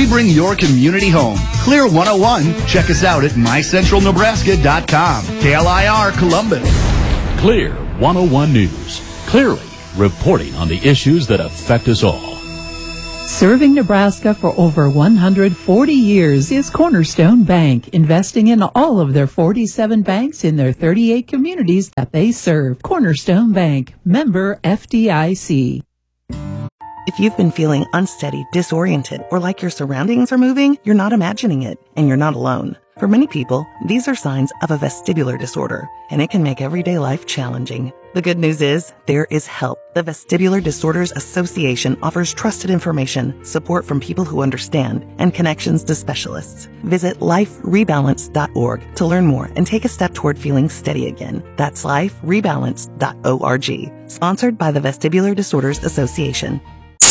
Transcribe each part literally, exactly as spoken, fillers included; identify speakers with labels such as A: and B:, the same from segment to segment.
A: bring your community home. Clear one oh one. Check us out at my central nebraska dot com. K L I R Columbus.
B: Clear one oh one News. Clearly reporting on the issues that affect us all.
C: Serving Nebraska for over one hundred forty years is Cornerstone Bank, investing in all of their forty-seven banks in their thirty-eight communities that they serve. Cornerstone Bank, member F D I C.
D: If you've been feeling unsteady, disoriented, or like your surroundings are moving, you're not imagining it, and you're not alone. For many people, these are signs of a vestibular disorder, and it can make everyday life challenging. The good news is, there is help. The Vestibular Disorders Association offers trusted information, support from people who understand, and connections to specialists. Visit life rebalance dot org to learn more and take a step toward feeling steady again. That's life rebalance dot org. Sponsored by the Vestibular Disorders Association.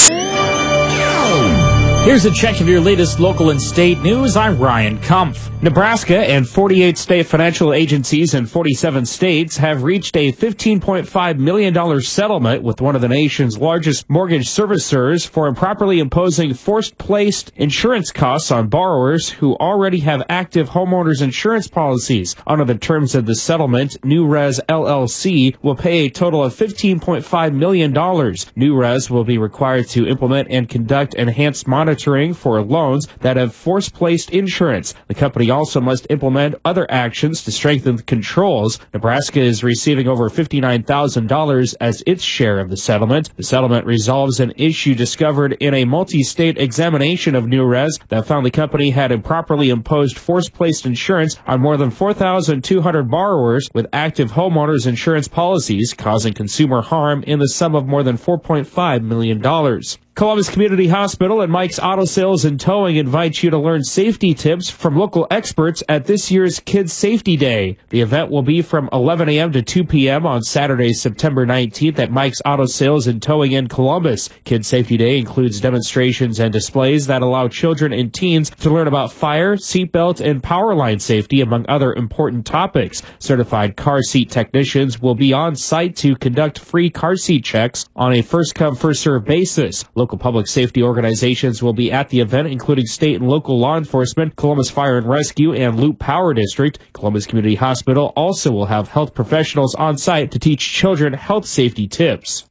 E: Here's a check of your latest local and state news. I'm Ryan Kumpf. Nebraska and forty-eight state financial agencies in forty-seven states have reached a fifteen point five million dollars settlement with one of the nation's largest mortgage servicers for improperly imposing forced-placed insurance costs on borrowers who already have active homeowners insurance policies. Under the terms of the settlement, NewRez L L C will pay a total of fifteen point five million dollars. NewRez will be required to implement and conduct enhanced monitoring for loans that have force-placed insurance. The company also must implement other actions to strengthen the controls. Nebraska is receiving over fifty-nine thousand dollars as its share of the settlement. The settlement resolves an issue discovered in a multi-state examination of NewRez that found the company had improperly imposed force-placed insurance on more than four thousand two hundred borrowers with active homeowners insurance policies, causing consumer harm in the sum of more than four point five million dollars. Columbus Community Hospital and Mike's Auto Sales and Towing invite you to learn safety tips from local experts at this year's Kids Safety Day. The event will be from eleven a.m. to two p.m. on Saturday, September nineteenth at Mike's Auto Sales and Towing in Columbus. Kids Safety Day includes demonstrations and displays that allow children and teens to learn about fire, seatbelt, and power line safety, among other important topics. Certified car seat technicians will be on site to conduct free car seat checks on a first-come, first-served basis. Local public safety organizations will be at the event, including state and local law enforcement, Columbus Fire and Rescue, and Loop Power District. Columbus Community Hospital also will have health professionals on site to teach children health safety tips.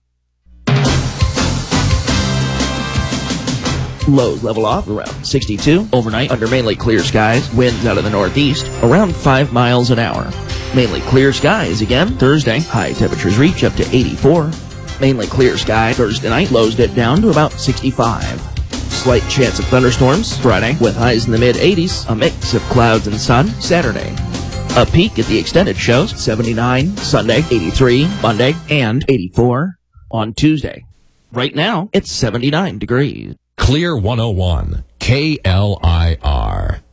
F: Lows level off around sixty-two. Overnight under mainly clear skies. Winds out of the northeast around five miles an hour. Mainly clear skies again Thursday. High temperatures reach up to eighty-four. Mainly clear sky Thursday night, lows dip down to about sixty-five. Slight chance of thunderstorms Friday with highs in the mid eighties, a mix of clouds and sun Saturday. A peak at the extended shows seventy-nine Sunday, eighty-three Monday, and eighty-four on Tuesday. Right now, it's seventy-nine degrees.
G: Clear one oh one, K L I R.